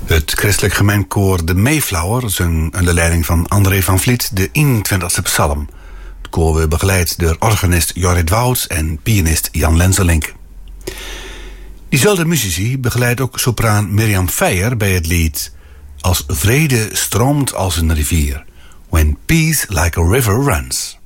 Het christelijk gemengkoor De Mayflower zong onder leiding van André van Vliet de 21e psalm. Het koor werd begeleid door organist Jorrit Wouts en pianist Jan Lenselink. Diezelfde muzici begeleidt ook sopraan Mirjam Feijer bij het lied Als vrede stroomt als een rivier, When peace like a river runs.